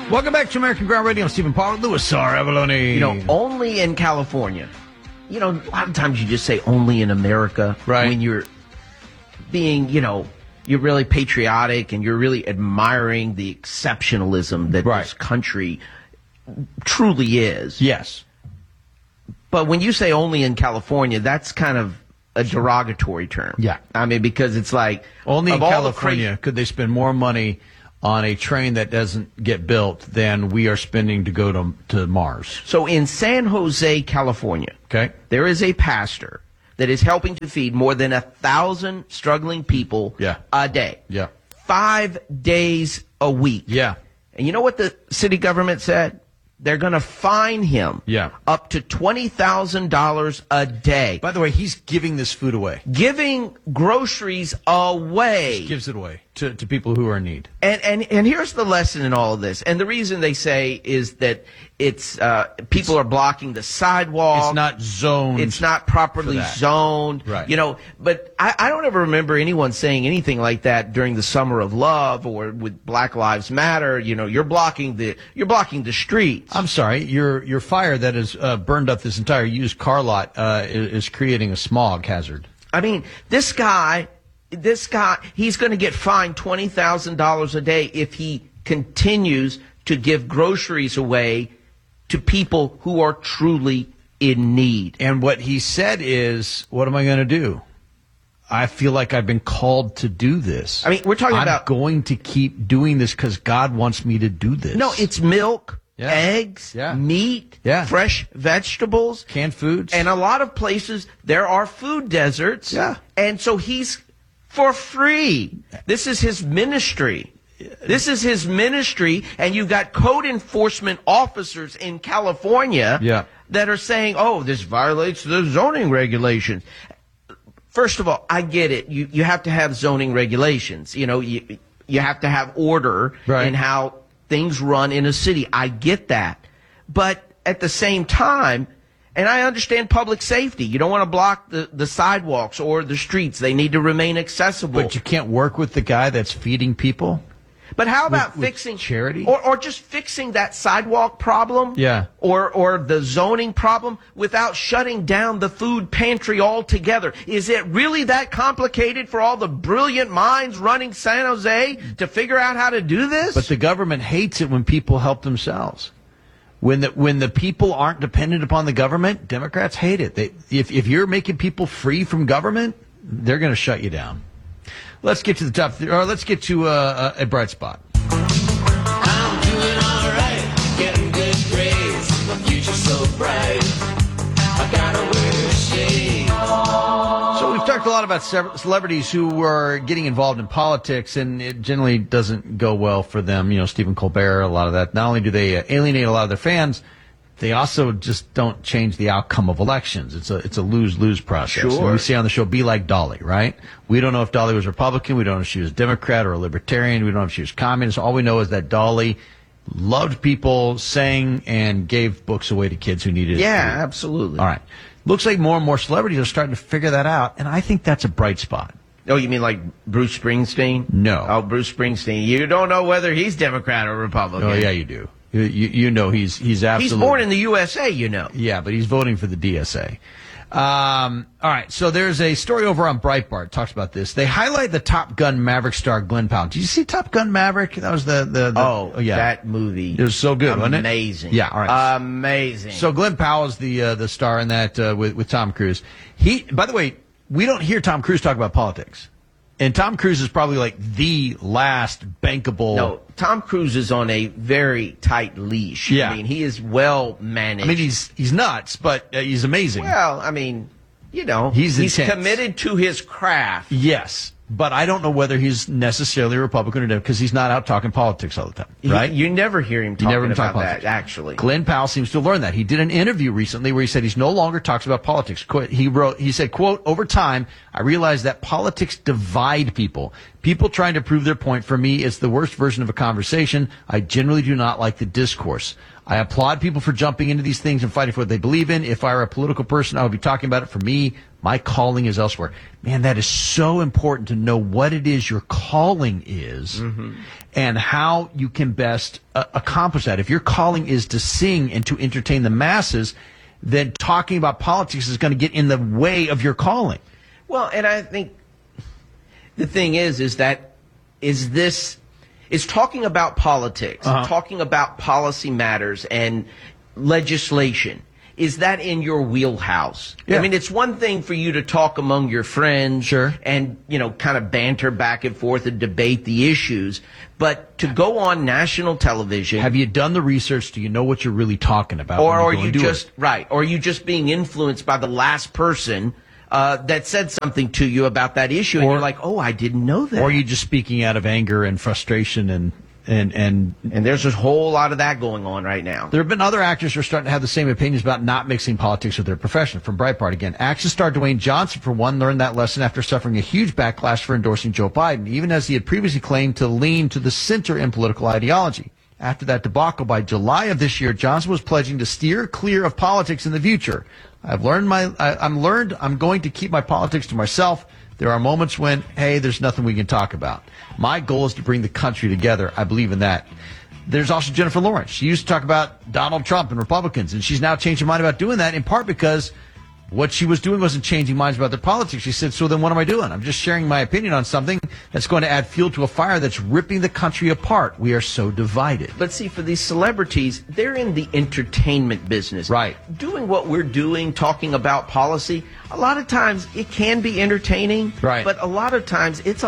Welcome back to American Ground Radio. I'm Stephen Pollard, Louis R. Avalone. You know, only in California. You know, a lot of times you just say only in America. Right. When you're being, you're really patriotic and you're really admiring the exceptionalism that this country truly is. Yes. But when you say only in California, that's kind of a derogatory term. Yeah. I mean, because it's like... Only in California could they spend more money on a train that doesn't get built than we are spending to go to Mars. So in San Jose, California, there is a pastor that is helping to feed more than 1,000 struggling people a day. 5 days a week. Yeah. And you know what the city government said? They're going to fine him up to $20,000 a day. By the way, he's giving this food away. Giving groceries away. He gives it away to people who are in need. And here's the lesson in all of this. And the reason they say is that it's people are blocking the sidewalk. It's not zoned. It's not properly zoned. Right. You know, but I don't ever remember anyone saying anything like that during the Summer of Love or with Black Lives Matter. You know, you're blocking the streets. I'm sorry, your fire that has burned up this entire used car lot is creating a smog hazard. I mean, this guy, he's going to get fined $20,000 a day if he continues to give groceries away to people who are truly in need. And what he said is, what am I going to do? I feel like I've been called to do this. I mean, we're talking about... I'm going to keep doing this because God wants me to do this. No, it's milk, eggs, meat, fresh vegetables. Canned foods. And a lot of places, there are food deserts. Yeah. And so he's for free. This is his ministry. This is his ministry, and you've got code enforcement officers in California that are saying, oh, this violates the zoning regulations. First of all, I get it. You have to have zoning regulations. You know, you have to have order in how things run in a city. I get that. But at the same time, and I understand public safety. You don't want to block the sidewalks or the streets. They need to remain accessible. But you can't work with the guy that's feeding people? But how about fixing charity? Or just fixing that sidewalk problem? Yeah. Or the zoning problem without shutting down the food pantry altogether. Is it really that complicated for all the brilliant minds running San Jose to figure out how to do this? But the government hates it when people help themselves. When the people aren't dependent upon the government, Democrats hate it. If you're making people free from government, they're going to shut you down. Let's get to the top, or let's get to a bright spot. I'm doing all right, getting good grades. My future's so bright, I gotta wear shades. So we've talked a lot about celebrities who are getting involved in politics, and it generally doesn't go well for them. You know, Stephen Colbert, a lot of that. Not only do they alienate a lot of their fans, they also just don't change the outcome of elections. It's a lose-lose process. Sure. And we say on the show, be like Dolly, right? We don't know if Dolly was Republican. We don't know if she was Democrat or a Libertarian. We don't know if she was communist. All we know is that Dolly loved people, sang, and gave books away to kids who needed it. Yeah, absolutely. All right. Looks like more and more celebrities are starting to figure that out, and I think that's a bright spot. Oh, you mean like Bruce Springsteen? No. Oh, Bruce Springsteen. You don't know whether he's Democrat or Republican. Oh, yeah, you do. You know he's absolutely... He's born in the USA, you know. Yeah, but he's voting for the DSA. All right, so there's a story over on Breitbart. It talks about this. They highlight the Top Gun Maverick star Glenn Powell. Did you see Top Gun Maverick? That was that movie. It was so good, wasn't it? Amazing. Yeah, all right. Amazing. So Glenn Powell is the star in that with Tom Cruise. By the way, we don't hear Tom Cruise talk about politics. And Tom Cruise is probably like the last bankable. No, Tom Cruise is on a very tight leash. Yeah. I mean, he is well managed. I mean, he's nuts, but he's amazing. Well, I mean, you know, he's intense. Committed to his craft. Yes. But I don't know whether he's necessarily a Republican or Democrat because he's not out talking politics all the time, right? You never hear him talking about that, actually. Glenn Powell seems to have learned that. He did an interview recently where he said he's no longer talks about politics. He said, quote, over time, I realized that politics divide people. People trying to prove their point, for me, is the worst version of a conversation. I generally do not like the discourse. I applaud people for jumping into these things and fighting for what they believe in. If I were a political person, I would be talking about it. For me, My calling is elsewhere. Man, that is so important to know what it is your calling is and how you can best accomplish that. If your calling is to sing and to entertain the masses, then talking about politics is going to get in the way of your calling. Well, and I think the thing is talking about politics, talking about policy matters and legislation. Is that in your wheelhouse? Yeah. I mean, it's one thing for you to talk among your friends and, kind of banter back and forth and debate the issues. But to go on national television. Have you done the research? Do you know what you're really talking about? Or are you just, or are you just being influenced by the last person that said something to you about that issue? And you're like, oh, I didn't know that. Or are you just speaking out of anger and frustration and there's a whole lot of that going on right now. There have been other actors who are starting to have the same opinions about not mixing politics with their profession. From Breitbart again, action star Dwayne Johnson, for one, learned that lesson after suffering a huge backlash for endorsing Joe Biden, even as he had previously claimed to lean to the center in political ideology. After that debacle, by July of this year, Johnson was pledging to steer clear of politics in the future. I'm going to keep my politics to myself. There are moments when, hey, there's nothing we can talk about. My goal is to bring the country together. I believe in that. There's also Jennifer Lawrence. She used to talk about Donald Trump and Republicans, and she's now changed her mind about doing that, in part because what she was doing wasn't changing minds about their politics. She said, so then what am I doing? I'm just sharing my opinion on something that's going to add fuel to a fire that's ripping the country apart. We are so divided. But see, for these celebrities, they're in the entertainment business. Right. Doing what we're doing, talking about policy, a lot of times it can be entertaining. Right. But a lot of times it's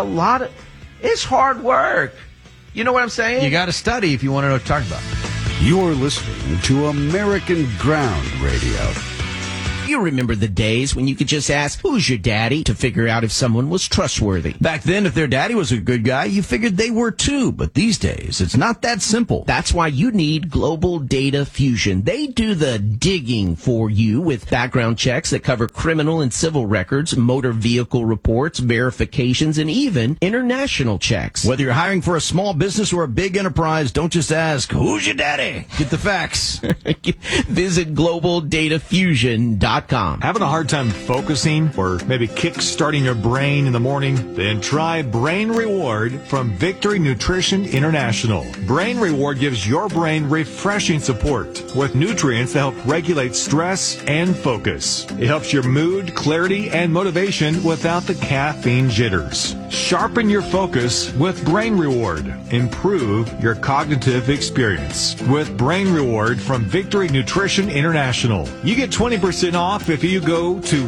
hard work. You know what I'm saying? You got to study if you want to know what to talk about. You're listening to American Ground Radio. You remember the days when you could just ask, who's your daddy, to figure out if someone was trustworthy. Back then, if their daddy was a good guy, you figured they were too. But these days, it's not that simple. That's why you need Global Data Fusion. They do the digging for you with background checks that cover criminal and civil records, motor vehicle reports, verifications, and even international checks. Whether you're hiring for a small business or a big enterprise, don't just ask, who's your daddy? Get the facts. Visit GlobalDataFusion.com. Having a hard time focusing or maybe kick-starting your brain in the morning? Then try Brain Reward from Victory Nutrition International. Brain Reward gives your brain refreshing support with nutrients that help regulate stress and focus. It helps your mood, clarity, and motivation without the caffeine jitters. Sharpen your focus with Brain Reward. Improve your cognitive experience with Brain Reward from Victory Nutrition International. You get 20% off if you go to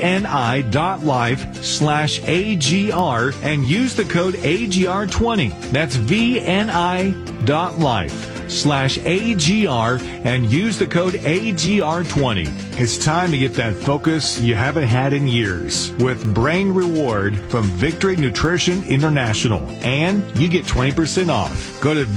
vni.life/AGR and use the code AGR20. That's vni.life/AGR and use the code AGR20. It's time to get that focus you haven't had in years with Brain Reward from Victory Nutrition International. And you get 20% off. Go to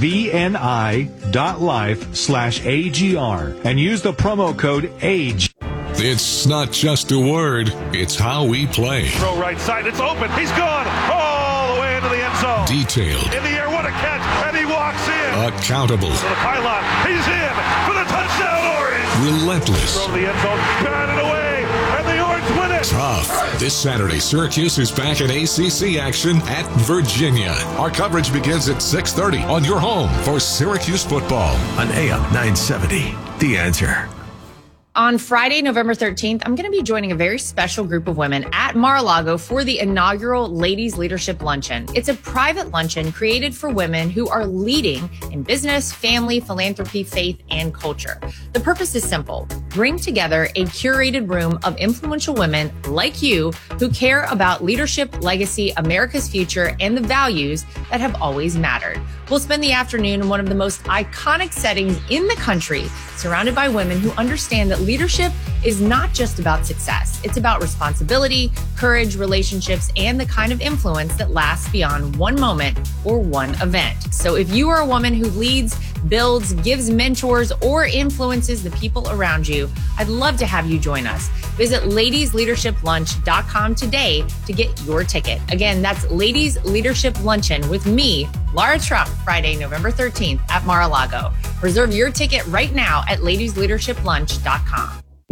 vni.life/AGR and use the promo code AGE. It's not just a word, it's how we play. Throw right side, it's open, he's gone all the way into the end zone. Detailed. In the air, what a catch, and he walks in. Accountable. To the pylon, he's in for the touchdown, Orange. Relentless. Throw to the end zone, batted away, and the Orange win it. Tough. This Saturday, Syracuse is back in ACC action at Virginia. Our coverage begins at 6:30 on your home for Syracuse football. On AM 970, The Answer. On Friday, November 13th, I'm going to be joining a very special group of women at Mar-a-Lago for the inaugural Ladies Leadership Luncheon. It's a private luncheon created for women who are leading in business, family, philanthropy, faith, and culture. The purpose is simple. Bring together a curated room of influential women like you who care about leadership, legacy, America's future, and the values that have always mattered. We'll spend the afternoon in one of the most iconic settings in the country, surrounded by women who understand that leadership is not just about success. It's about responsibility, courage, relationships, and the kind of influence that lasts beyond one moment or one event. So if you are a woman who leads, builds, gives mentors, or influences the people around you, I'd love to have you join us. Visit ladiesleadershiplunch.com today to get your ticket. Again, that's Ladies Leadership Luncheon with me, Laura Trump, Friday, November 13th at Mar-a-Lago. Reserve your ticket right now at ladiesleadershiplunch.com.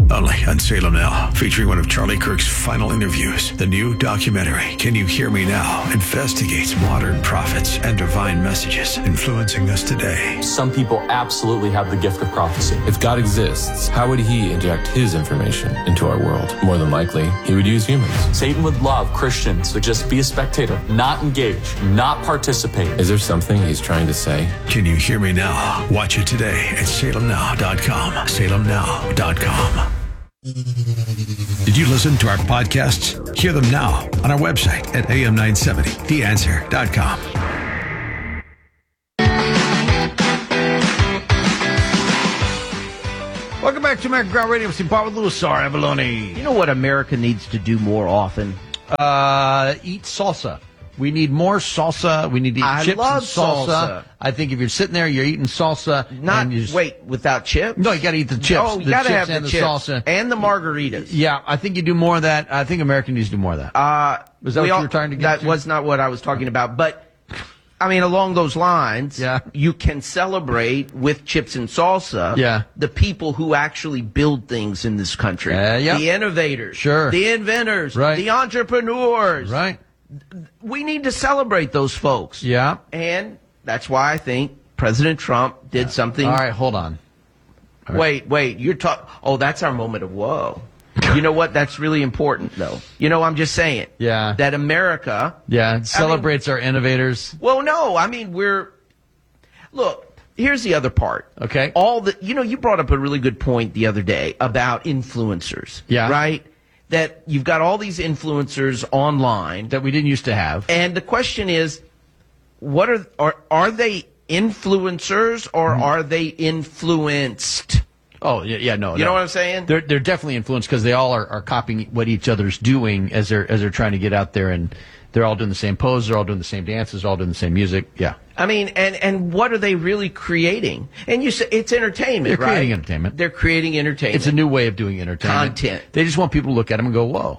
Only on Salem Now, featuring one of Charlie Kirk's final interviews. The new documentary, Can You Hear Me Now?, investigates modern prophets and divine messages influencing us today. Some people absolutely have the gift of prophecy. If God exists, how would he inject his information into our world? More than likely, he would use humans. Satan would love Christians to just be a spectator, not engage, not participate. Is there something he's trying to say? Can You Hear Me Now? Watch it today at salemnow.com. salemnow.com. Did you listen to our podcasts? Hear them now on our website at am970theanswer.com. Welcome back to American Ground Radio. Steve Paul with Louis R. Avalone. You know what America needs to do more often? Eat salsa. We need more salsa. We need to eat chips and love salsa. salsa. I think if you're sitting there, you're eating salsa. Wait, without chips? No, you got to eat the chips. Oh, you the got to chips have and the the chips. salsa. And the margaritas. Yeah, I think you do more of that. I think America needs to do more of that. Was that what you were trying to get That to? was not what I was talking about. But, I mean, along those lines, you can celebrate with chips and salsa the people who actually build things in this country. The innovators. Sure. The inventors. Right. The entrepreneurs. Right. We need to celebrate those folks. Yeah. And that's why I think President Trump did something. All right, hold on. Wait, you're talking. Oh, that's our moment of whoa. You know what? That's really important, though. You know, I'm just saying. Yeah. That America. Yeah, it celebrates our innovators. Well, no, I mean, look, here's the other part. Okay. You brought up a really good point the other day about influencers. Yeah. Right? That you've got all these influencers online. That we didn't used to have. And the question is, what are they influencers or are they influenced? Oh, yeah, no. You know what I'm saying? They're definitely influenced because they all are copying what each other's doing as they're trying to get out there, and they're all doing the same poses, they're all doing the same dances, they're all doing the same music. Yeah. I mean, and what are they really creating? And you say it's entertainment, They're right? creating entertainment. They're creating entertainment. It's a new way of doing entertainment. Content. They just want people to look at them and go, whoa.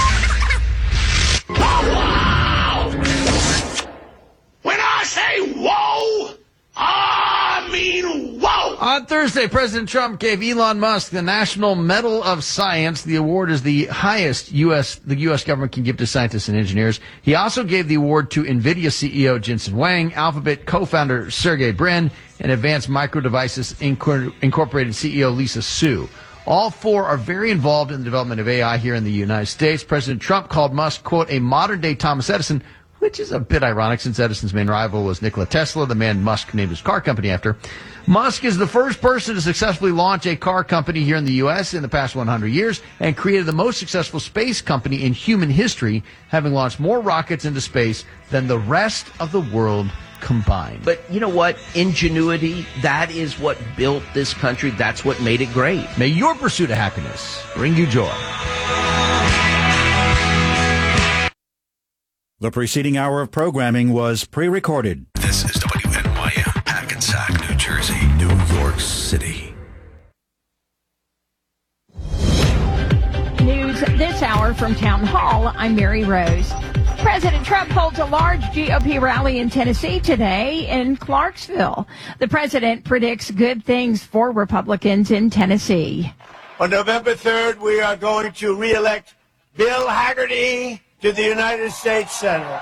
When I say whoa, I mean whoa. On Thursday, President Trump gave Elon Musk the National Medal of Science. The award is the highest the U.S. government can give to scientists and engineers. He also gave the award to NVIDIA CEO Jensen Huang, Alphabet co-founder Sergey Brin, and Advanced Micro Devices Incorporated CEO Lisa Su. All four are very involved in the development of AI here in the United States. President Trump called Musk, quote, a modern-day Thomas Edison, which is a bit ironic since Edison's main rival was Nikola Tesla, the man Musk named his car company after. Musk is the first person to successfully launch a car company here in the U.S. in the past 100 years and created the most successful space company in human history, having launched more rockets into space than the rest of the world combined. But you know what? Ingenuity, that is what built this country. That's what made it great. May your pursuit of happiness bring you joy. The preceding hour of programming was pre-recorded. This is WNYM, Hackensack, New Jersey, New York City. News this hour from Town Hall. I'm Mary Rose. President Trump holds a large GOP rally in Tennessee today in Clarksville. The president predicts good things for Republicans in Tennessee. On November 3rd, we are going to re-elect Bill Hagerty to the United States Senate.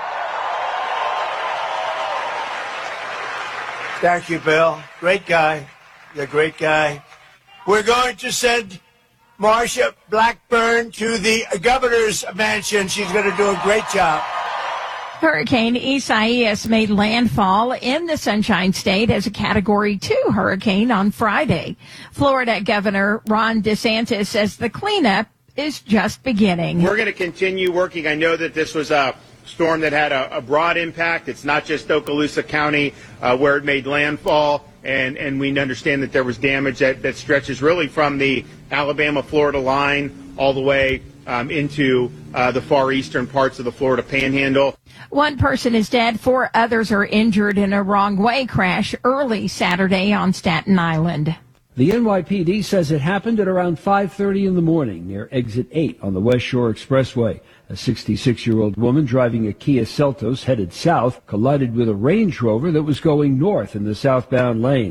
Thank you, Bill. Great guy. You're a great guy. We're going to send Marsha Blackburn to the governor's mansion. She's going to do a great job. Hurricane Isaias made landfall in the Sunshine State as a Category 2 hurricane on Friday. Florida Governor Ron DeSantis says the cleanup is just beginning. We're going to continue working. I know that this was a storm that had a broad impact. It's not just Okaloosa County where it made landfall, and we understand that there was damage that stretches really from the Alabama-Florida line all the way into the far eastern parts of the Florida Panhandle. One person is dead, 4 others are injured in a wrong-way crash early Saturday on Staten Island. The NYPD says it happened at around 5:30 in the morning near Exit 8 on the West Shore Expressway. A 66-year-old woman driving a Kia Seltos headed south collided with a Range Rover that was going north in the southbound lanes.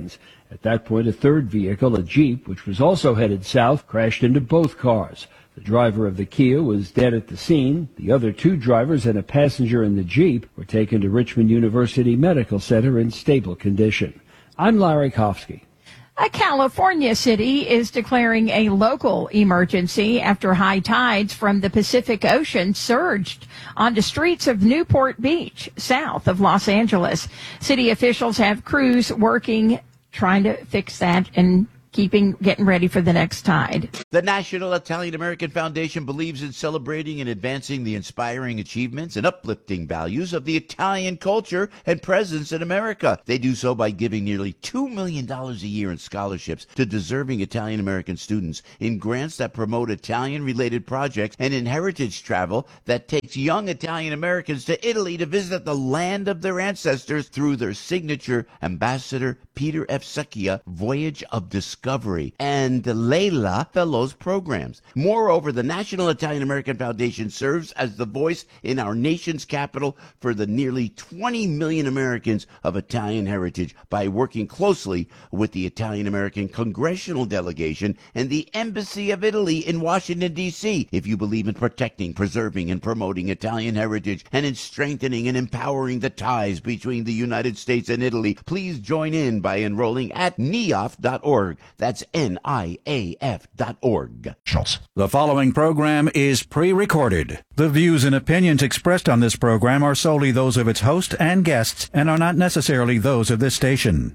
At that point, a third vehicle, a Jeep, which was also headed south, crashed into both cars. The driver of the Kia was dead at the scene. The other two drivers and a passenger in the Jeep were taken to Richmond University Medical Center in stable condition. I'm Larry Kofsky. A California city is declaring a local emergency after high tides from the Pacific Ocean surged onto streets of Newport Beach, south of Los Angeles. City officials have crews working, trying to fix that and getting ready for the next tide. The National Italian American Foundation believes in celebrating and advancing the inspiring achievements and uplifting values of the Italian culture and presence in America. They do so by giving nearly $2 million a year in scholarships to deserving Italian American students, in grants that promote Italian-related projects, and in heritage travel that takes young Italian Americans to Italy to visit the land of their ancestors through their signature Ambassador Peter F. Secchia Voyage of Discovery and Layla Fellows programs. Moreover, the National Italian American Foundation serves as the voice in our nation's capital for the nearly 20 million Americans of Italian heritage by working closely with the Italian American Congressional Delegation and the Embassy of Italy in Washington, D.C. If you believe in protecting, preserving, and promoting Italian heritage and in strengthening and empowering the ties between the United States and Italy, please join in by enrolling at NIAF.org. That's NIAF.org. The following program is pre-recorded. The views and opinions expressed on this program are solely those of its host and guests and are not necessarily those of this station.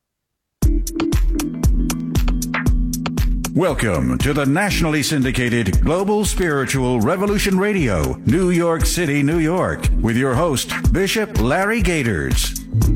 Welcome to the nationally syndicated Global Spiritual Revolution Radio, New York City, New York, with your host, Bishop Larry Gators.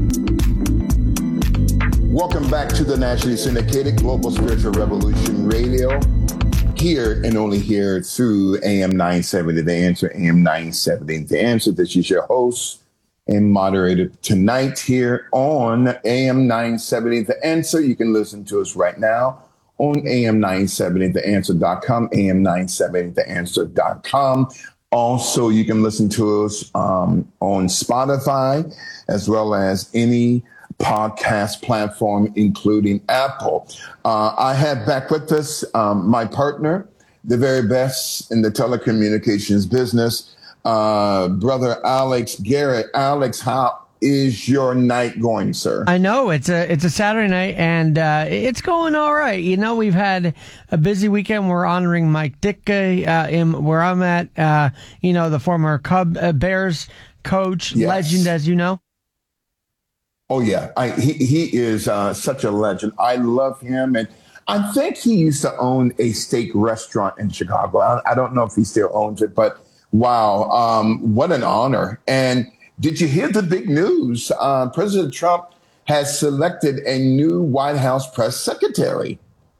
Welcome back to the nationally syndicated Global Spiritual Revolution Radio, here and only here through AM 970 The Answer, AM 970 The Answer. This is your host and moderator tonight here on AM 970 The Answer. You can listen to us right now on AM970theanswer.com, AM970theanswer.com. Also, you can listen to us on Spotify, as well as any podcast platform, including Apple. I have back with us my partner, the very best in the telecommunications business, Brother Alex Garrett. Alex, how is your night going, sir? I know it's a Saturday night, and it's going all right. You know, we've had a busy weekend. We're honoring Mike Ditka, where I'm at. The former Bears coach, yes. Legend, as you know. Oh yeah, he is such a legend. I love him, and I think he used to own a steak restaurant in Chicago. I don't know if he still owns it, but wow, what an honor! And did you hear the big news? President Trump has selected a new White House press secretary,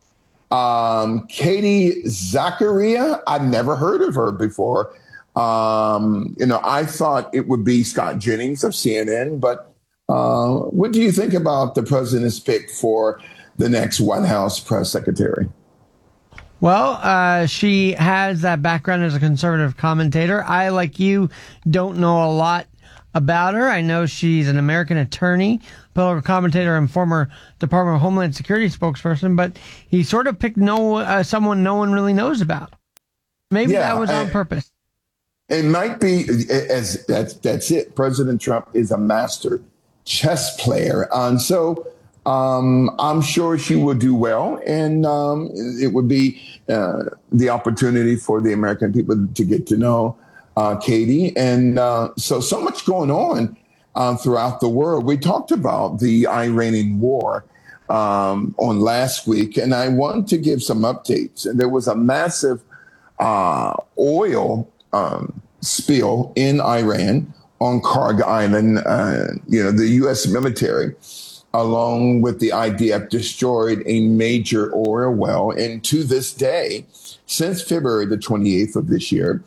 Katie Zachariah. I've never heard of her before. I thought it would be Scott Jennings of CNN, but what do you think about the president's pick for the next White House press secretary? Well, she has that background as a conservative commentator. I, like you, don't know a lot about her. I know she's an American attorney, political commentator, and former Department of Homeland Security spokesperson, but he sort of picked someone no one really knows about. Maybe that was on purpose. It might be, that's it. President Trump is a master chess player. And so I'm sure she will do well. And it would be the opportunity for the American people to get to know Katie. And so much going on throughout the world. We talked about the Iranian war on last week, and I want to give some updates. There was a massive oil spill in Iran on Karg Island. The U.S. military, along with the IDF, destroyed a major oil well. And to this day, since February the 28th of this year,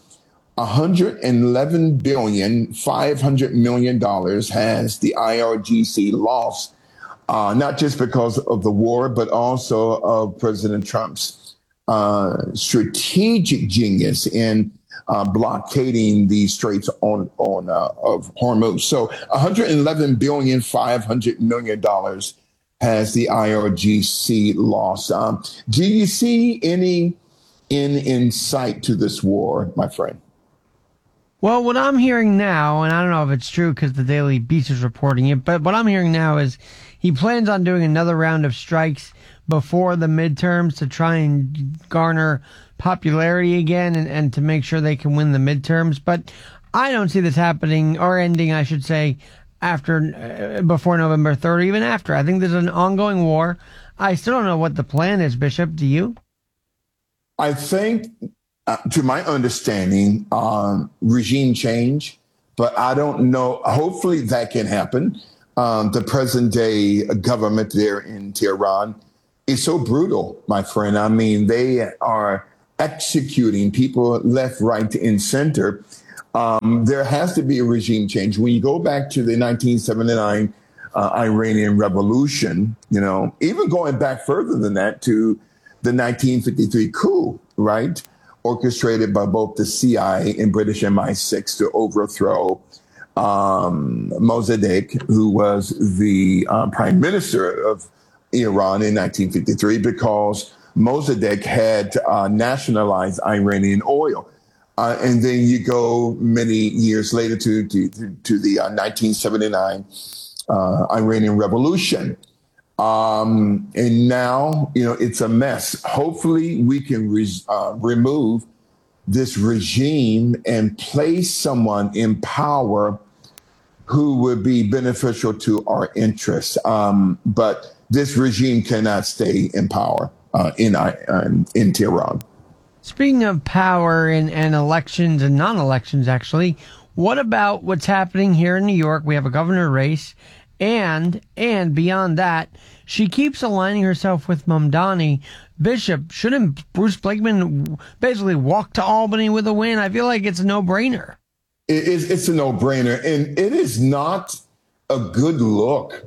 $111.5 billion has the IRGC lost, not just because of the war, but also of President Trump's strategic genius in blockading the Straits of Hormuz. So $111.5 billion has the IRGC lost. Do you see any in sight to this war, my friend? Well, what I'm hearing now, and I don't know if it's true because the Daily Beast is reporting it, but what I'm hearing now is he plans on doing another round of strikes before the midterms to try and garner popularity again and to make sure they can win the midterms. But I don't see this happening, or ending, I should say, before November 3rd, or even after. I think there's an ongoing war. I still don't know what the plan is, Bishop. Do you? I think, to my understanding, regime change, but I don't know. Hopefully that can happen. The present day government there in Tehran is so brutal, my friend. I mean, they are executing people left, right, and center. There has to be a regime change. When you go back to the 1979 Iranian Revolution, even going back further than that to the 1953 coup, right? Orchestrated by both the CIA and British MI6 to overthrow Mossadegh, who was the prime minister of Iran in 1953, because Mossadegh had nationalized Iranian oil. And then you go many years later to the 1979 Iranian Revolution. And now, it's a mess. Hopefully we can remove this regime and place someone in power who would be beneficial to our interests. But this regime cannot stay in power in Tehran. Speaking of power and elections and non-elections, actually, what about what's happening here in New York? We have a governor race, and beyond that, she keeps aligning herself with Mamdani. Bishop, shouldn't Bruce Blakeman basically walk to Albany with a win? I feel like it's a no-brainer. It's a no-brainer, and it is not a good look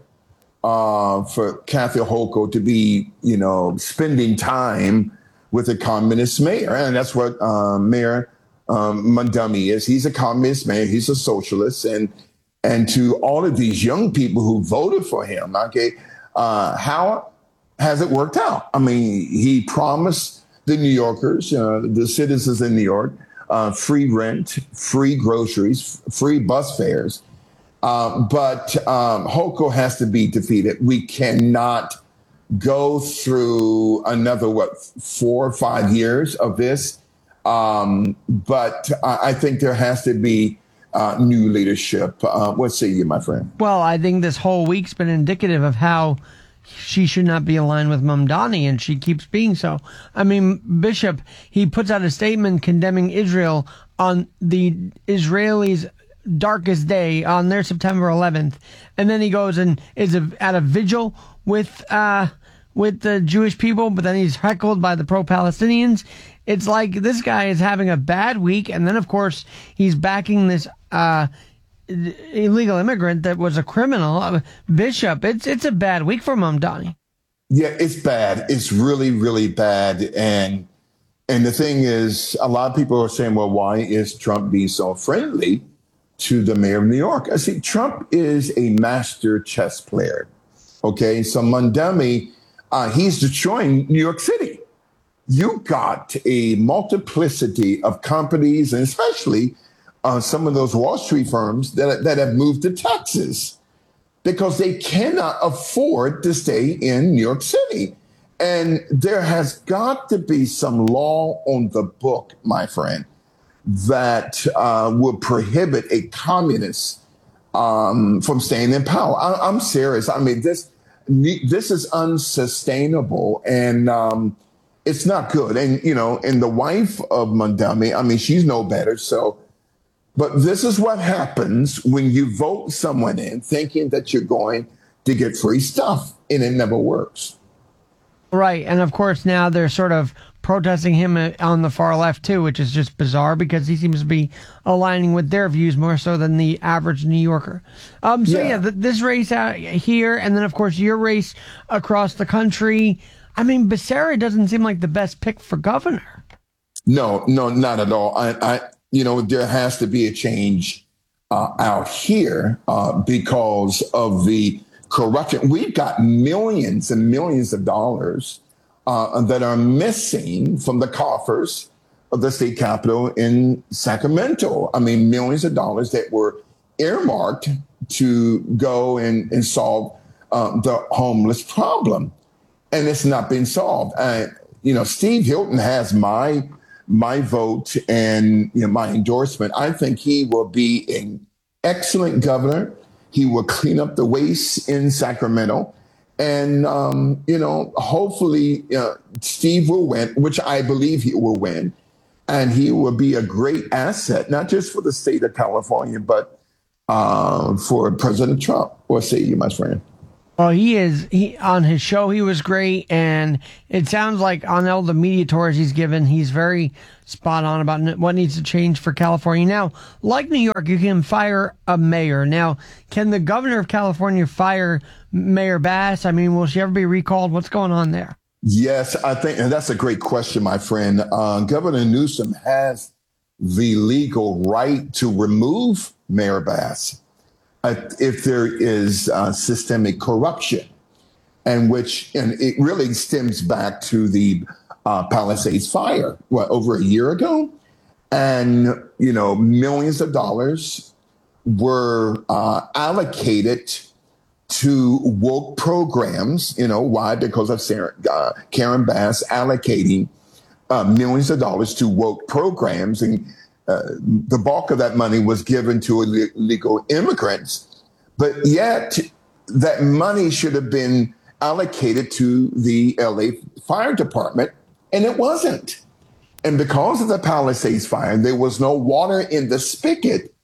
for Kathy Hochul to be, spending time with a communist mayor. And that's what Mayor Mamdani is. He's a communist mayor. He's a socialist. And to all of these young people who voted for him, how has it worked out? I mean, he promised the New Yorkers, the citizens in New York, free rent, free groceries, free bus fares. But Hochul has to be defeated. We cannot go through another, 4 or 5 years of this. But I think there has to be new leadership. What say you, my friend? Well, I think this whole week's been indicative of how she should not be aligned with Mamdani, and she keeps being so. I mean, Bishop, he puts out a statement condemning Israel on the Israelis' darkest day, on their September 11th. And then he goes and is at a vigil with the Jewish people, but then he's heckled by the pro-Palestinians. It's like this guy is having a bad week, and then, of course, he's backing this illegal immigrant that was a criminal. Bishop, it's a bad week for Mamdani. Yeah, it's bad. It's really, really bad. And the thing is, a lot of people are saying, well, why is Trump being so friendly to the mayor of New York? I see Trump is a master chess player. Okay, so Mamdani, he's destroying New York City. You got a multiplicity of companies, and especially some of those Wall Street firms that have moved to Texas because they cannot afford to stay in New York City. And there has got to be some law on the book, my friend, that will prohibit a communist from staying in power. I'm serious. I mean, this is unsustainable, and it's not good. And, and the wife of Mamdani, I mean, she's no better. So, but this is what happens when you vote someone in thinking that you're going to get free stuff, and it never works. Right. And of course, now they're sort of protesting him on the far left, too, which is just bizarre because he seems to be aligning with their views more so than the average New Yorker. This race out here, and then, of course, your race across the country. I mean, Becerra doesn't seem like the best pick for governor. No, not at all. There has to be a change out here because of the corruption. We've got millions and millions of dollars that are missing from the coffers of the state capitol in Sacramento. I mean, millions of dollars that were earmarked to go and solve the homeless problem. And it's not been solved. Steve Hilton has my vote and my endorsement. I think he will be an excellent governor. He will clean up the waste in Sacramento. And, hopefully Steve will win, which I believe he will win. And he will be a great asset, not just for the state of California, but for President Trump. What say you, my friend? Well, he on his show, he was great. And it sounds like on all the media tours he's given, he's very spot on about what needs to change for California. Now, like New York, you can fire a mayor. Now, can the governor of California fire Mayor Bass? I mean, will she ever be recalled? What's going on there? Yes, I think, and that's a great question, my friend. Governor Newsom has the legal right to remove Mayor Bass if there is systemic corruption, and it really stems back to the Palisades fire, over a year ago, and millions of dollars were allocated to woke programs. Why? Because of Karen Bass allocating millions of dollars to woke programs, and the bulk of that money was given to illegal immigrants. But yet, that money should have been allocated to the LA Fire Department, and it wasn't. And because of the Palisades fire, there was no water in the spigot.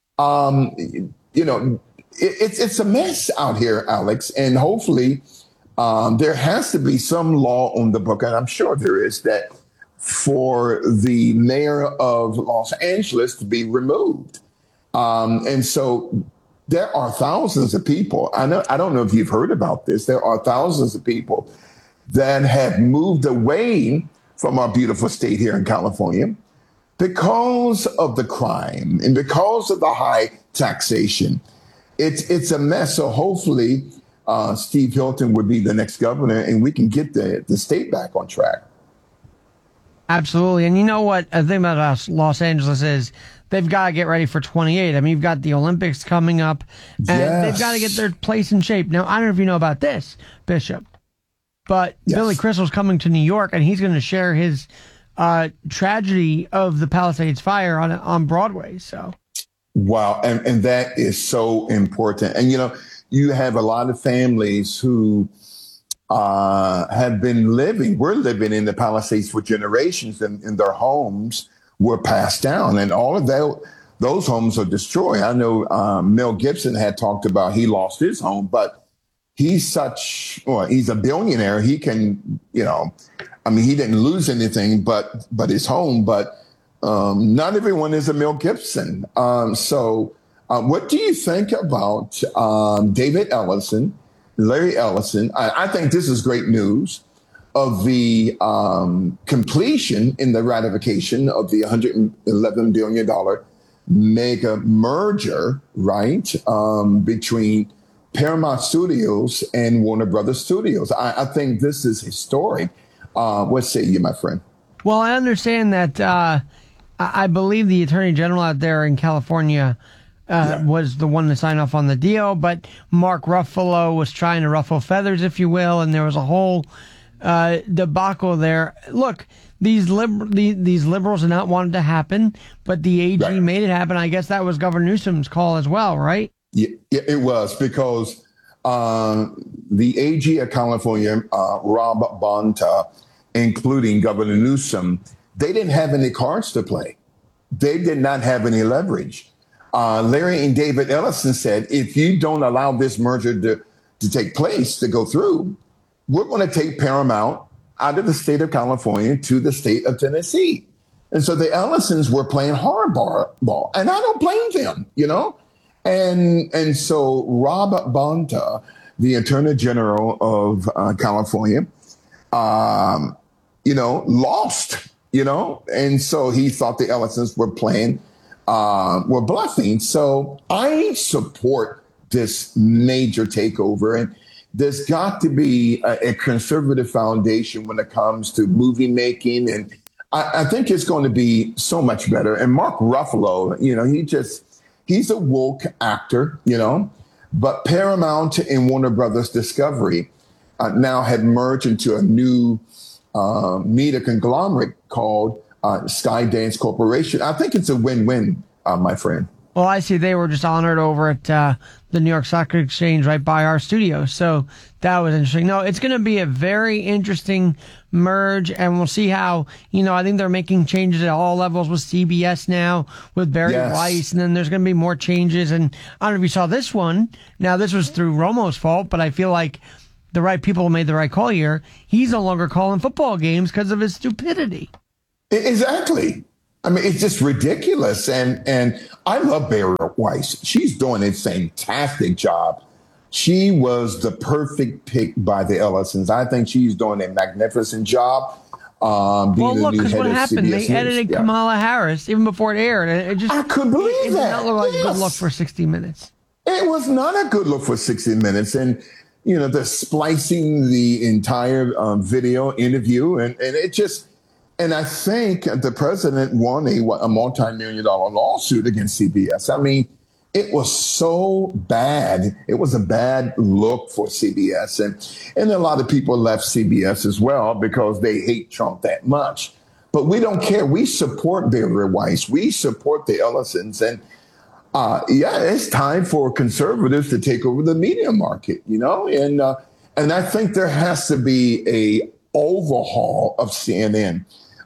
It's a mess out here, Alex, and hopefully there has to be some law on the book, and I'm sure there is, that for the mayor of Los Angeles to be removed. And so there are thousands of people. I don't know if you've heard about this. There are thousands of people that have moved away from our beautiful state here in California because of the crime and because of the high taxation. It's a mess. So hopefully Steve Hilton would be the next governor and we can get the state back on track. Absolutely. And you know what? The thing about Los Angeles is they've got to get ready for 28. I mean, you've got the Olympics coming up, and they've got to get their place in shape. Now, I don't know if you know about this, Bishop, but Billy Crystal's coming to New York, and he's going to share his tragedy of the Palisades fire on Broadway. So, wow. And that is so important. And, you have a lot of families who have been we're living in the Palisades for generations, and their homes were passed down, and all of those homes are destroyed. I know Mel Gibson had talked about he lost his home, but he's a billionaire. He can, he didn't lose anything but his home, but not everyone is a Mel Gibson. So what do you think about David Ellison, Larry Ellison? I think this is great news of the completion in the ratification of the $111 billion mega merger, right, between Paramount Studios and Warner Brothers Studios. I think this is historic. What say you, my friend? Well, I understand that I believe the Attorney General out there in California was the one to sign off on the deal, but Mark Ruffalo was trying to ruffle feathers, if you will, and there was a whole debacle there. Look, these liberals did not want it to happen, but the AG made it happen. I guess that was Governor Newsom's call as well, right? Yeah, it was, because the AG of California, Rob Bonta, including Governor Newsom, they didn't have any cards to play. They did not have any leverage. Larry and David Ellison said, if you don't allow this merger to take place, to go through, we're going to take Paramount out of the state of California to the state of Tennessee. And so the Ellisons were playing hardball, and I don't blame them, And so Rob Bonta, the Attorney General of California, lost, and so he thought the Ellisons were bluffing. So I support this major takeover. And there's got to be a conservative foundation when it comes to movie making. And I think it's going to be so much better. And Mark Ruffalo, he's a woke actor, but Paramount and Warner Brothers Discovery now had merged into a new media conglomerate called Skydance Corporation. I think it's a win-win, my friend. Well, I see they were just honored over at the New York Stock Exchange right by our studio. So that was interesting. No, it's going to be a very interesting merge, and we'll see how, I think they're making changes at all levels with CBS now, with Barry Weiss, and then there's going to be more changes. And I don't know if you saw this one. Now, this was through Romo's fault, but I feel like the right people made the right call here. He's no longer calling football games because of his stupidity. Exactly. I mean, it's just ridiculous. And I love Barry Weiss. She's doing a fantastic job. She was the perfect pick by the Ellisons. I think she's doing a magnificent job. Well, look, because what happened, they edited Kamala Harris even before it aired. I couldn't believe that. It did not look like a good look for 60 Minutes. It was not a good look for 60 Minutes. And, they're splicing the entire video interview. And it just... And I think the president won a multi-million-dollar lawsuit against CBS. I mean, it was so bad. It was a bad look for CBS. And a lot of people left CBS as well because they hate Trump that much. But we don't care. We support Barry Weiss. We support the Ellisons. And, it's time for conservatives to take over the media market, And I think there has to be a overhaul of CNN.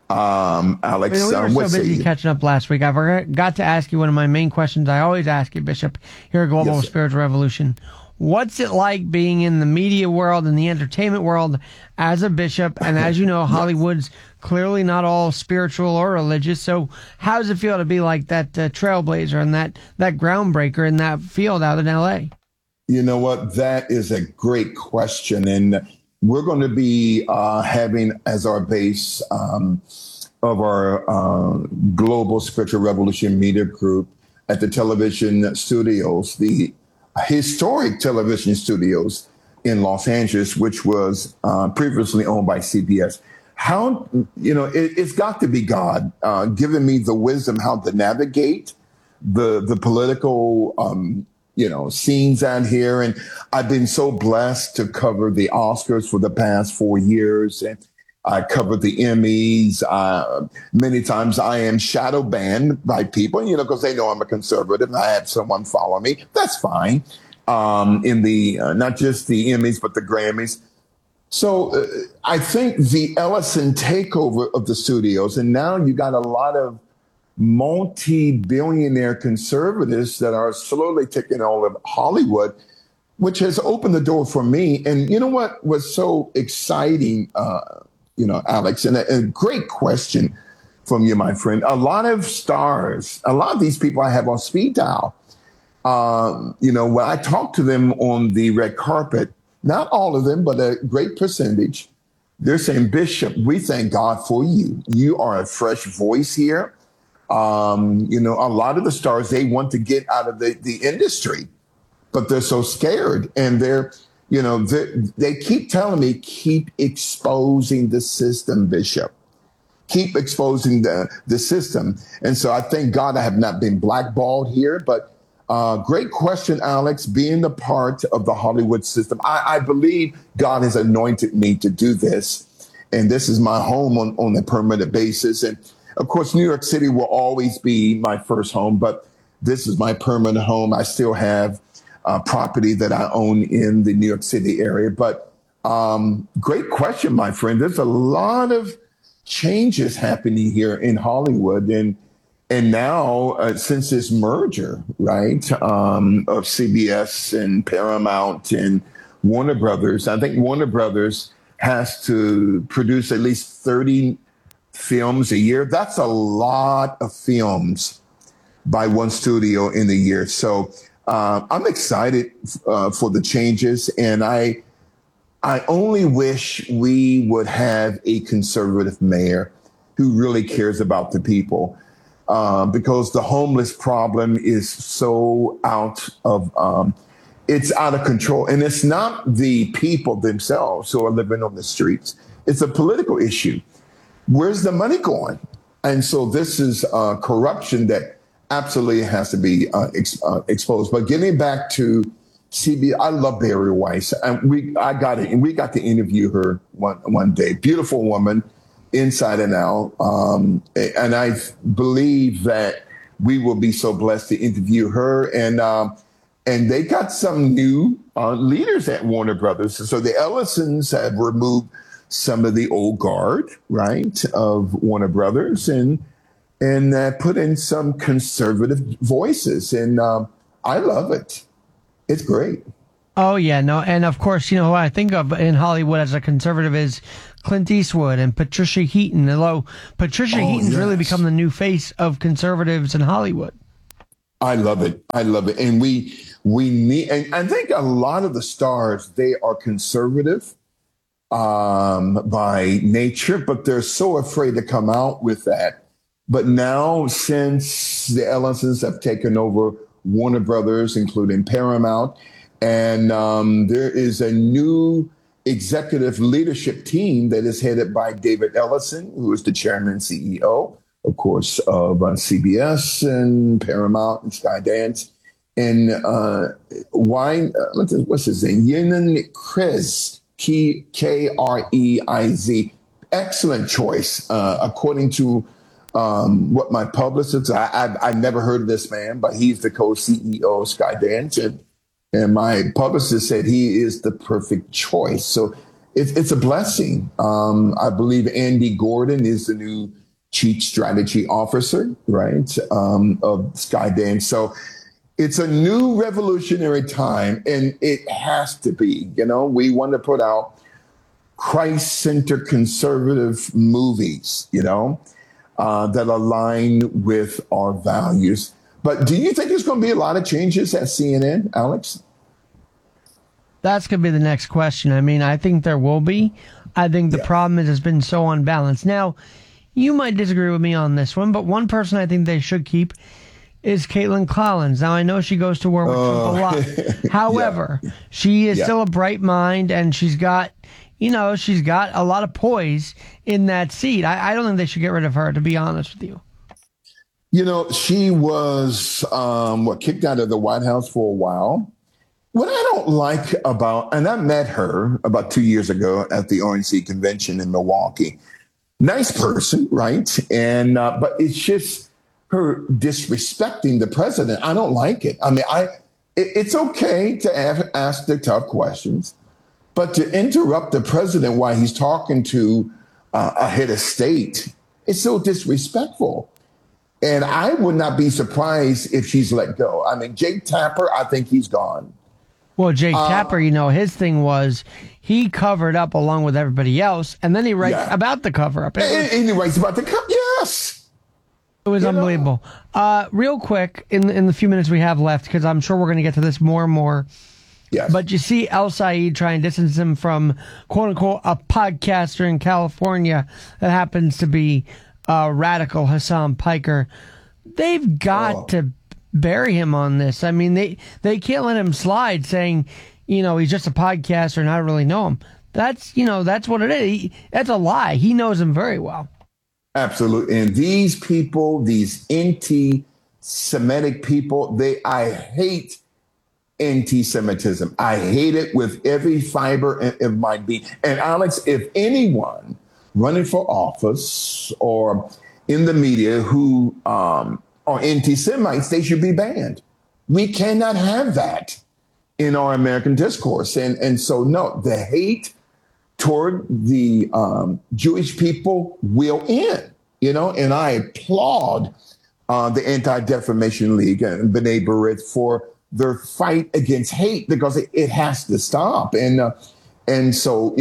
Alex, we were so busy catching up last week. I forgot to ask you one of my main questions I always ask you, Bishop, here at Global Spiritual Revolution. What's it like being in the media world and the entertainment world as a bishop? And as you know, Hollywood's clearly not all spiritual or religious. So how does it feel to be like that trailblazer and that groundbreaker in that field out in L.A.? You know what? That is a great question. And we're going to be having as our base of our Global Spiritual Revolution Media Group at the television studios, the historic television studios in Los Angeles, which was previously owned by CBS. How, it's got to be God giving me the wisdom how to navigate the political scenes out here. And I've been so blessed to cover the Oscars for the past 4 years. And I covered the Emmys. Many times I am shadow banned by people, because they know I'm a conservative and I have someone follow me. That's fine. In the, not just the Emmys, but the Grammys. So I think the Ellison takeover of the studios, and now you got a lot of multi-billionaire conservatives that are slowly taking all of Hollywood, which has opened the door for me. And you know what was so exciting, Alex, and a great question from you, my friend. A lot of stars, a lot of these people I have on speed dial, when I talk to them on the red carpet, not all of them, but a great percentage, they're saying, Bishop, we thank God for you. You are a fresh voice here. A lot of the stars, they want to get out of the industry, but they're so scared. And they keep telling me, keep exposing the system, Bishop. Keep exposing the system. And so I thank God I have not been blackballed here. But great question, Alex, being a part of the Hollywood system. I believe God has anointed me to do this. And this is my home on a permanent basis. And of course, New York City will always be my first home, but this is my permanent home. I still have property that I own in the New York City area. But great question, my friend. There's a lot of changes happening here in Hollywood. And now, since this merger, right, of CBS and Paramount and Warner Brothers, I think Warner Brothers has to produce at least 30 films a year. That's a lot of films by one studio in a year. So I'm excited for the changes. And I only wish we would have a conservative mayor who really cares about the people, because the homeless problem is so out of it's out of control. And it's not the people themselves who are living on the streets. It's a political issue. Where's the money going? And so this is corruption that absolutely has to be exposed. But getting back to CBS, I love Barry Weiss. And we got to interview her one day. Beautiful woman, inside and out. And I believe that we will be so blessed to interview her. And they got some new leaders at Warner Brothers. So the Ellisons have removed some of the old guard, right, of Warner Brothers, and put in some conservative voices. And I love it. It's great. Oh, yeah, no. And of course, who I think of in Hollywood as a conservative is Clint Eastwood and Patricia Heaton. Although Patricia Heaton's really become the new face of conservatives in Hollywood. I love it. And we need, and I think a lot of the stars, they are conservative by nature, but they're so afraid to come out with that. But now, since the Ellisons have taken over Warner Brothers, including Paramount, and there is a new executive leadership team that is headed by David Ellison, who is the chairman and CEO, of course, of CBS and Paramount and Skydance. And what's his name? Yenin Krez, Kreiz. Excellent choice, according to what my publicist. I've never heard of this man, but he's the co-CEO of Skydance, and my publicist said he is the perfect choice. So it's a blessing. I believe Andy Gordon is the new chief strategy officer, right, of Skydance. So it's a new revolutionary time, and it has to be. We want to put out Christ-centered conservative movies, that align with our values. But do you think there's going to be a lot of changes at CNN, Alex? That's going to be the next question. I mean, I think there will be. I think the problem is it's been so unbalanced. Now, you might disagree with me on this one, but one person I think they should keep is Caitlin Collins. Now, I know she goes to war with Trump a lot. However, she is still a bright mind, and she's got a lot of poise in that seat. I don't think they should get rid of her, to be honest with you. She was kicked out of the White House for a while. What I don't like and I met her about 2 years ago at the RNC convention in Milwaukee. Nice person, right? And but it's just her disrespecting the president. I don't like it. I mean, it's okay to ask the tough questions, but to interrupt the president while he's talking to a head of state, it's so disrespectful. And I would not be surprised if she's let go. I mean, Jake Tapper, I think he's gone. Well, Jake Tapper, his thing was he covered up along with everybody else, and then he writes about the cover-up. And he writes about the cover, yes. It was unbelievable. Real quick, in the few minutes we have left, because I'm sure we're going to get to this more and more. Yes. But you see El Said try and distance him from, quote-unquote, a podcaster in California that happens to be radical Hassan Piker. They've got to bury him on this. I mean, they can't let him slide saying, he's just a podcaster and I don't really know him. That's what it is. That's a lie. He knows him very well. Absolutely. And these people, these anti-Semitic people, I hate anti-Semitism. I hate it with every fiber of my being. And Alex, if anyone running for office or in the media who are anti-Semites, they should be banned. We cannot have that in our American discourse. And so, no, the hate toward the Jewish people will end, and I applaud the Anti-Defamation League and B'nai B'rith for their fight against hate, because it has to stop. And so,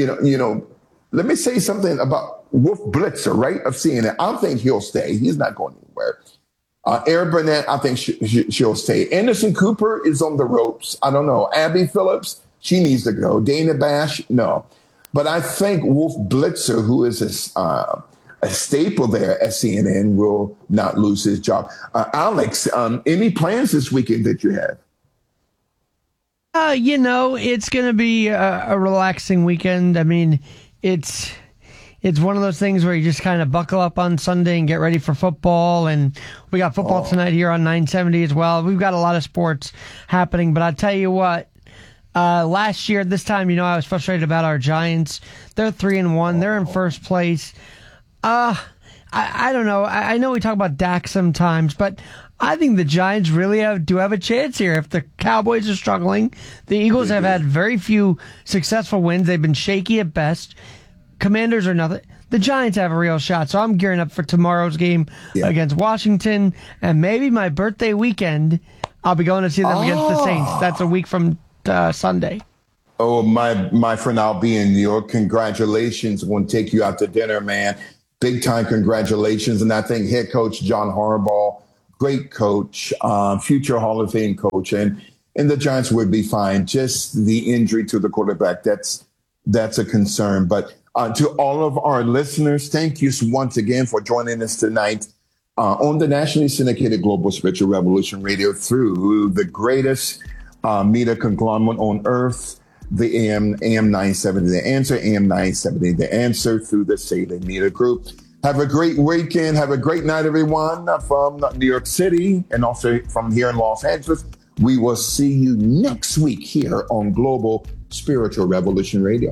let me say something about Wolf Blitzer, right, of CNN. I think he'll stay. He's not going anywhere. Erin Burnett, I think she'll stay. Anderson Cooper is on the ropes. I don't know. Abby Phillips, she needs to go. Dana Bash, no. But I think Wolf Blitzer, who is a staple there at CNN, will not lose his job. Alex, any plans this weekend that you have? It's going to be a relaxing weekend. I mean, it's one of those things where you just kind of buckle up on Sunday and get ready for football. And we got football tonight here on 970 as well. We've got a lot of sports happening. But I'll tell you what, last year, this time, I was frustrated about our Giants. They're 3-1. They're in first place. I don't know. I know we talk about Dak sometimes, but I think the Giants really do have a chance here. If the Cowboys are struggling, the Eagles have had very few successful wins. They've been shaky at best. Commanders are nothing. The Giants have a real shot. So I'm gearing up for tomorrow's game against Washington. And maybe my birthday weekend, I'll be going to see them against the Saints. That's a week from Sunday. Oh, my friend, I'll be in New York. Congratulations. I'm going to take you out to dinner, man. Big time congratulations. And I think head coach John Harbaugh, great coach, future Hall of Fame coach, and the Giants would be fine. Just the injury to the quarterback, that's a concern. But to all of our listeners, thank you once again for joining us tonight on the nationally syndicated Global Spiritual Revolution Radio through the greatest media conglomerate on earth, the AM 970, The Answer, AM 970, The Answer through the Salem Media Group. Have a great weekend. Have a great night, everyone, from New York City and also from here in Los Angeles. We will see you next week here on Global Spiritual Revolution Radio.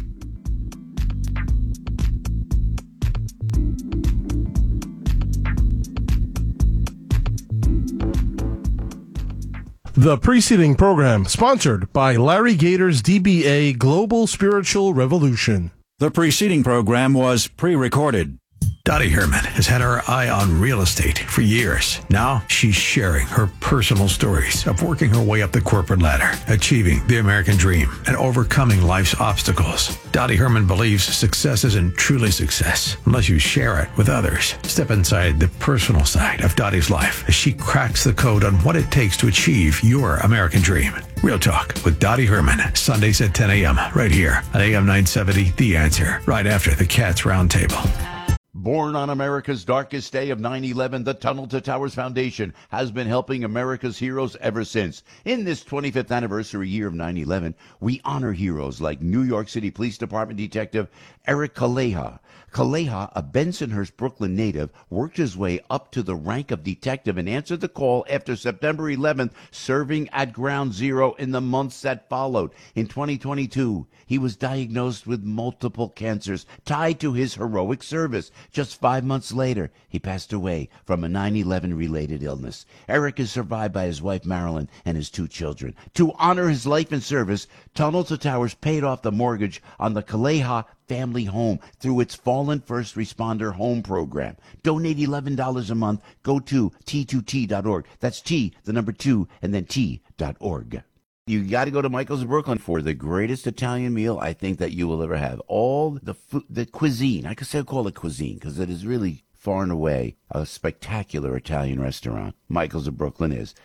The preceding program sponsored by Larry Gator's DBA Global Spiritual Revolution. The preceding program was pre-recorded. Dottie Herman has had her eye on real estate for years. Now she's sharing her personal stories of working her way up the corporate ladder, achieving the American dream, and overcoming life's obstacles. Dottie Herman believes success isn't truly success unless you share it with others. Step inside the personal side of Dottie's life as she cracks the code on what it takes to achieve your American dream. Real Talk with Dottie Herman, Sundays at 10 a.m. right here on AM 970, The Answer, right after the Cats Roundtable. Born on America's darkest day of 9/11, the Tunnel to Towers Foundation has been helping America's heroes ever since. In this 25th anniversary year of 9/11, we honor heroes like New York City Police Department Detective Eric Kaleha. Kaleha, a Bensonhurst, Brooklyn native, worked his way up to the rank of detective and answered the call after September 11th, serving at Ground Zero in the months that followed. In 2022, he was diagnosed with multiple cancers tied to his heroic service. Just 5 months later, he passed away from a 9/11-related illness. Eric is survived by his wife, Marilyn, and his 2 children. To honor his life and service, Tunnel to Towers paid off the mortgage on the Kaleha family home through its Fallen First Responder Home Program. Donate $11 a month. Go to T2T.org. That's T, the number 2, and then T.org. You got to go to Michael's of Brooklyn for the greatest Italian meal I think that you will ever have. All the food, the cuisine, I could say call it cuisine because it is really far and away a spectacular Italian restaurant. Michael's of Brooklyn is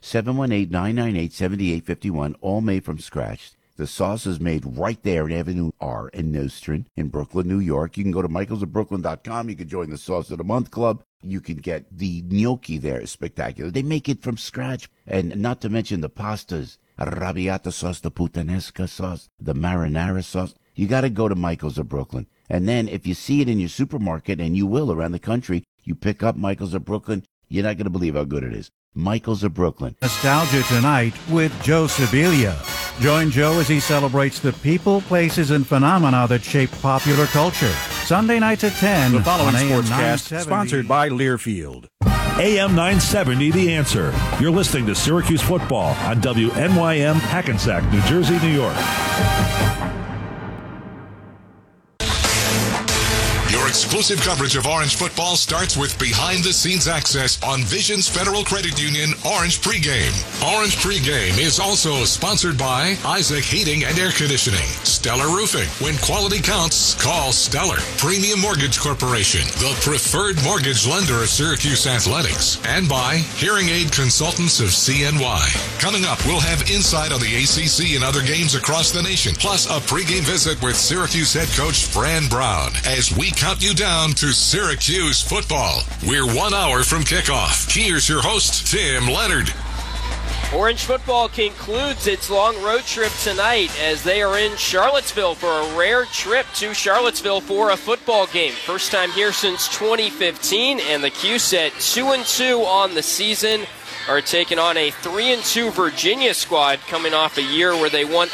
718-998-7851, all made from scratch. The sauce is made right there in Avenue R in Nostrand in Brooklyn, New York. You can go to michaelsofbrooklyn.com. You can join the Sauce of the Month Club. You can get the gnocchi there. It's spectacular. They make it from scratch. And not to mention the pastas, arrabbiata sauce, the puttanesca sauce, the marinara sauce. You got to go to Michael's of Brooklyn. And then if you see it in your supermarket, and you will around the country, you pick up Michael's of Brooklyn, you're not going to believe how good it is. Michael's of Brooklyn. Nostalgia tonight with Joe Sibilia. Join Joe as he celebrates the people, places, and phenomena that shape popular culture. Sunday nights at 10. The following on AM sportscast sponsored by Learfield. AM 970, The Answer. You're listening to Syracuse football on WNYM, Hackensack, New Jersey, New York. Exclusive coverage of Orange football starts with behind-the-scenes access on Visions Federal Credit Union Orange Pregame. Orange Pregame is also sponsored by Isaac Heating and Air Conditioning, Stellar Roofing. When quality counts, call Stellar. Premium Mortgage Corporation, the preferred mortgage lender of Syracuse Athletics. And by Hearing Aid Consultants of CNY. Coming up, we'll have insight on the ACC and other games across the nation, plus a pregame visit with Syracuse head coach Fran Brown as we count you down to Syracuse football. We're 1 hour from kickoff. Here's your host, Tim Leonard. Orange football concludes its long road trip tonight as they are in Charlottesville for a rare trip to Charlottesville for a football game. First time here since 2015, and the Q-Set 2-2 on the season are taking on a 3-2 Virginia squad coming off a year where they won